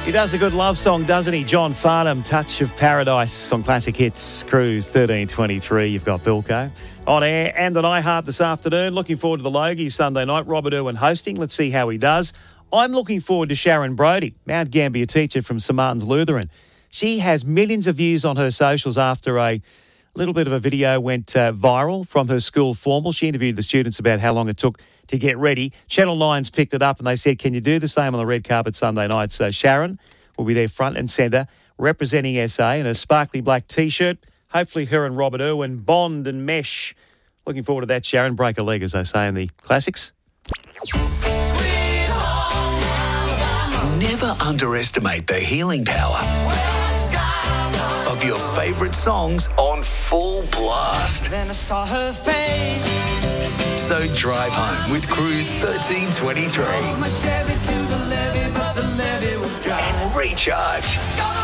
He does a good love song, doesn't he? John Farnham, Touch of Paradise on Classic Hits Cruise 1323. You've got Bilko on air and on iHeart this afternoon. Looking forward to the Logie Sunday night. Robert Irwin hosting. Let's see how he does. I'm looking forward to Sharon Brody, Mount Gambier teacher from St Martin's Lutheran. She has millions of views on her socials after a little bit of a video went viral from her school formal. She interviewed the students about how long it took to get ready. Channel 9's picked it up and they said, can you do the same on the red carpet Sunday night? So Sharon will be there front and centre representing SA in a sparkly black T-shirt. Hopefully her and Robert Irwin bond and mesh. Looking forward to that, Sharon. Break a leg, as they say in the classics. Never underestimate the healing power of your favourite songs on full blast. Then I saw her face. So drive home with Cruise 1323 and recharge.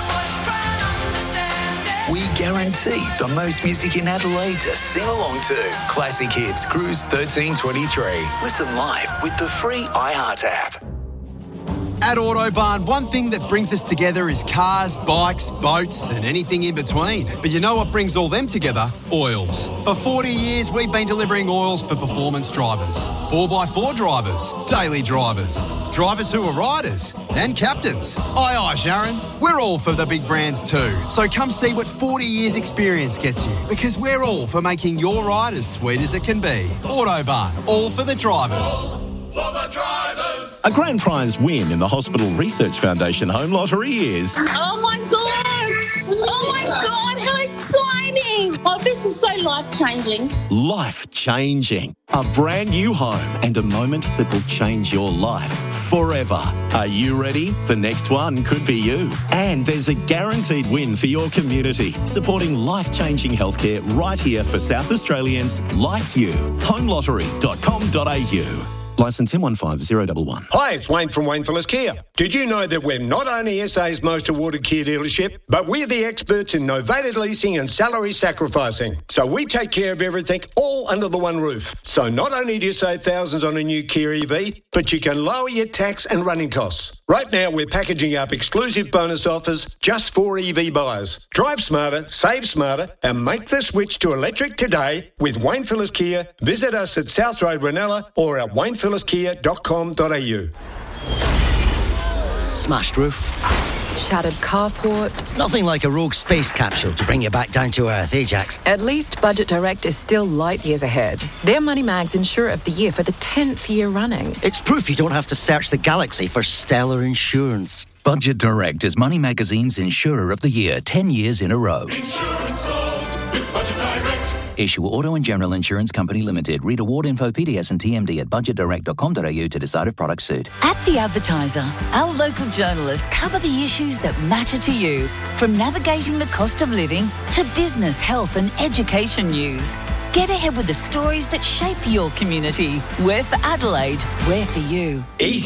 We guarantee the most music in Adelaide to sing along to. Classic Hits Cruise 1323. Listen live with the free iHeart app. At Autobarn, one thing that brings us together is cars, bikes, boats and anything in between. But you know what brings all them together? Oils. For 40 years, we've been delivering oils for performance drivers, 4x4 drivers, daily drivers who are riders and captains. Aye, aye, Sharon. We're all for the big brands too. So come see what 40 years experience gets you, because we're all for making your ride as sweet as it can be. Autobarn, all for the drivers. For the drivers. A grand prize win in the Hospital Research Foundation Home Lottery is... Oh my God! Oh my God, how exciting! Oh, this is so life-changing. Life-changing. A brand new home and a moment that will change your life forever. Are you ready? The next one could be you. And there's a guaranteed win for your community, supporting life-changing healthcare right here for South Australians like you. homelottery.com.au. Licence M150111. Hi, it's Wayne from Wayne Phillips Kia. Did you know that we're not only SA's most awarded Kia dealership, but we're the experts in novated leasing and salary sacrificing. So we take care of everything all under the one roof. So not only do you save thousands on a new Kia EV, but you can lower your tax and running costs. Right now, we're packaging up exclusive bonus offers just for EV buyers. Drive smarter, save smarter, and make the switch to electric today with Wayne Phillips Kia. Visit us at South Road, Ranella, or at waynephillipskia.com.au. Smashed roof. Shattered carport. Nothing like a rogue space capsule to bring you back down to earth, eh, Jax? At least Budget Direct is still light years ahead. They're Money Mag's Insurer of the Year for the 10th year running. It's proof you don't have to search the galaxy for stellar insurance. Budget Direct is Money Magazine's Insurer of the Year 10 years in a row. Insurance solved with Budget Direct. Issue Auto and General Insurance Company Limited. Read award info, PDS and TMD at budgetdirect.com.au to decide if products suit. At The Advertiser, our local journalists cover the issues that matter to you, from navigating the cost of living to business, health and education news. Get ahead with the stories that shape your community. We're for Adelaide. We're for you. Easy.